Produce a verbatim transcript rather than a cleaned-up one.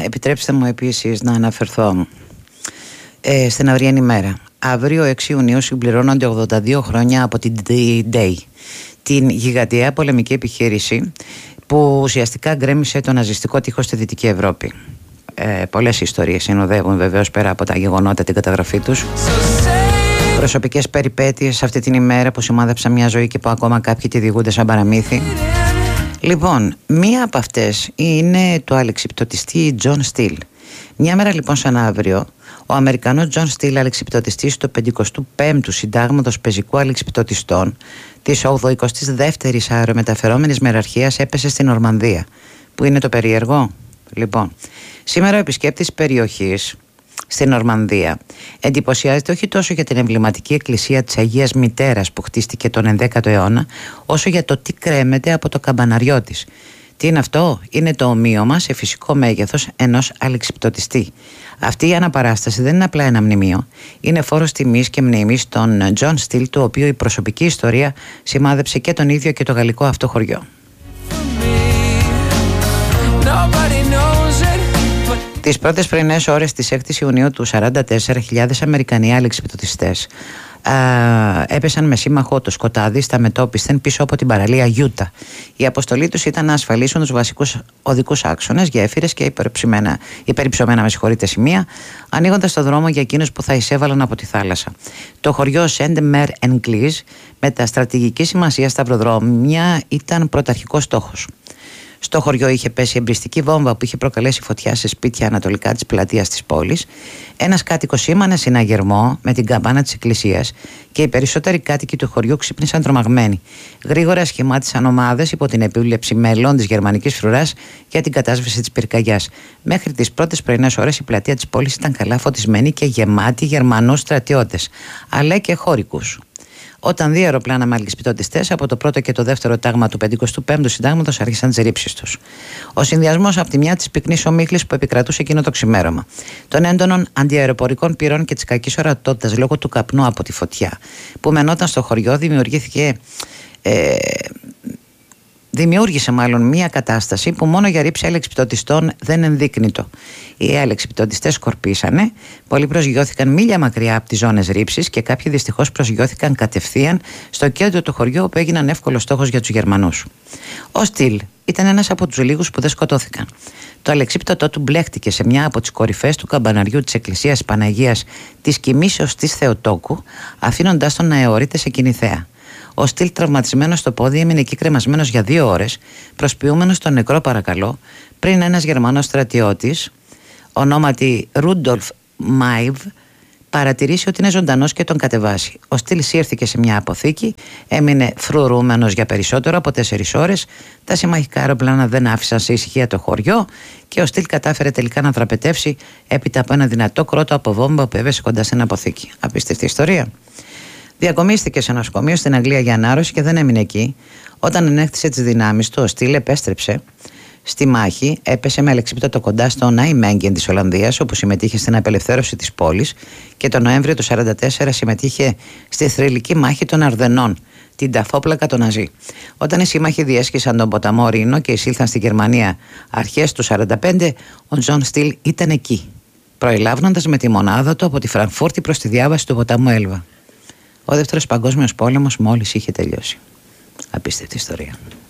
επιτρέψτε μου επίσης να αναφερθώ ε, στην αυριανή μέρα. Αύριο έξι Ιουνίου συμπληρώνονται ογδόντα δύο χρόνια από την D-Day, την γιγαντιαία πολεμική επιχείρηση που ουσιαστικά γκρέμισε το ναζιστικό τείχος στη Δυτική Ευρώπη. Ε, πολλές ιστορίες συνοδεύουν βεβαίως πέρα από τα γεγονότα την καταγραφή τους. Προσωπικές περιπέτειες αυτή την ημέρα που σημάδεψαν μια ζωή και που ακόμα κάποιοι τη διηγούνται σαν παραμύθι. Λοιπόν, μία από αυτές είναι το αλεξιπτωτιστή John Steele. Μια μέρα λοιπόν σαν αύριο, ο Αμερικανός John Steele, αλεξιπτωτιστής του πενηκοστού πέμπτου Συντάγματος Πεζικού Αλεξιπτωτιστών της ογδοηκοστής δεύτερης αερομεταφερόμενης μεραρχίας, έπεσε στην Νορμανδία. Που είναι το περίεργο? Λοιπόν, σήμερα ο επισκέπτης περιοχής στην Νορμανδία εντυπωσιάζεται όχι τόσο για την εμβληματική εκκλησία της Αγίας Μητέρας που χτίστηκε τον ενδέκατο αιώνα, όσο για το τι κρέμεται από το καμπαναριό της. Τι είναι αυτό? Είναι το ομοίωμα σε φυσικό μέγεθος ενός αλεξιπτωτιστή. Αυτή η αναπαράσταση δεν είναι απλά ένα μνημείο, είναι φόρος τιμής και μνήμης στον John Steele, του οποίου η προσωπική ιστορία σημάδεψε και τον ίδιο και το γαλλικό αυτό χωριό. Τις πρώτες πρωινές ώρες της έκτη Ιουνίου του σαράντα τέσσερα, χιλιάδες Αμερικανοί αλεξιπτωτιστές έπεσαν με σύμμαχο το σκοτάδι στα μετώπισθεν πίσω από την παραλία Γιούτα. Η αποστολή τους ήταν να ασφαλίσουν τους βασικούς οδικούς άξονες, γέφυρες και υπερυψωμένα με συγχωρείτε σημεία, ανοίγοντας το δρόμο για εκείνους που θα εισέβαλαν από τη θάλασσα. Το χωριό Σεντ-Μέρ-Εν-Κλίζ, με τα στρατηγική σημασία σταυροδρόμια, ήταν πρωταρχικός στόχος. Στο χωριό είχε πέσει εμπριστική βόμβα που είχε προκαλέσει φωτιά σε σπίτια ανατολικά της πλατείας της πόλης. Ένας κάτοικος σήμανε συναγερμό με την καμπάνα της εκκλησίας και οι περισσότεροι κάτοικοι του χωριού ξύπνησαν τρομαγμένοι. Γρήγορα σχημάτισαν ομάδες υπό την επίβλεψη μελών της γερμανικής φρουράς για την κατάσβεση της πυρκαγιάς. Μέχρι τις πρώτες πρωινές ώρες η πλατεία της πόλης ήταν καλά φωτισμένη και γεμάτη Γερμανούς στρατιώτες, αλλά και χώρικους. Όταν δύο αεροπλάνα με αλεξιπτωτιστές από το πρώτο και το δεύτερο τάγμα του πενηκοστού πέμπτου Συντάγματος άρχισαν τις ρήψεις τους. Ο συνδυασμός από τη μια της πυκνής ομίχλης που επικρατούσε εκείνο το ξημέρωμα, των έντονων αντιαεροπορικών πυρών και της κακής ορατότητας λόγω του καπνού από τη φωτιά που μενόταν στο χωριό, δημιουργήθηκε. Ε, Δημιούργησε μάλλον μια κατάσταση που μόνο για ρήψη αλεξιπτωτιστών δεν ενδείκνυτο. Οι αλεξιπτωτιστές σκορπίσανε, πολλοί προσγειώθηκαν μίλια μακριά από τις ζώνες ρήψης και κάποιοι δυστυχώς προσγειώθηκαν κατευθείαν στο κέντρο του χωριού, όπου έγιναν εύκολο στόχος για τους Γερμανούς. Ο Στυλ ήταν ένας από τους λίγους που δεν σκοτώθηκαν. Το αλεξίπτωτό του μπλέχτηκε σε μια από τις κορυφές του καμπαναριού της Εκκλησίας Παναγίας της Κοιμήσεως της Θεοτόκου, αφήνοντάς τον να αιωρείται σε κοινή θέα. Ο Στυλ, τραυματισμένος στο πόδι, έμεινε εκεί κρεμασμένος για δύο ώρες, προσποιούμενος τον νεκρό παρακαλώ, πριν ένας Γερμανός στρατιώτης, ονόματι Ρούντολφ Μάιβ, παρατηρήσει ότι είναι ζωντανός και τον κατεβάσει. Ο Στυλ σύρθηκε σε μια αποθήκη, έμεινε φρουρούμενος για περισσότερο από τέσσερις ώρες. Τα συμμαχικά αεροπλάνα δεν άφησαν σε ησυχία το χωριό και ο Στυλ κατάφερε τελικά να δραπετεύσει έπειτα από ένα δυνατό κρότο από βόμβα που έβεσε κοντά στην αποθήκη. Απίστευτη ιστορία. Διακομίστηκε σε νοσοκομείο στην Αγγλία για ανάρρωση και δεν έμεινε εκεί. Όταν ανέκτησε τις δυνάμεις του, ο Στυλ επέστρεψε στη μάχη, έπεσε με αλεξίπτωτο κοντά στο Νάιμέγγεν της Ολλανδίας, όπου συμμετείχε στην απελευθέρωση της πόλης, και τον Νοέμβριο του χίλια εννιακόσια σαράντα τέσσερα συμμετείχε στη θρυλική μάχη των Αρδενών, την ταφόπλακα των Ναζί. Όταν οι σύμμαχοι διέσχισαν τον ποταμό Ρήνο και εισήλθαν στη Γερμανία αρχές του χίλια εννιακόσια σαράντα πέντε, ο Τζον Στυλ ήταν εκεί, προελάβνοντας με τη μονάδα του από τη Φραγκφούρτη προς τη διάβαση του ποταμού Έλβα. Ο δεύτερος παγκόσμιος πόλεμος μόλις είχε τελειώσει. Απίστευτη ιστορία.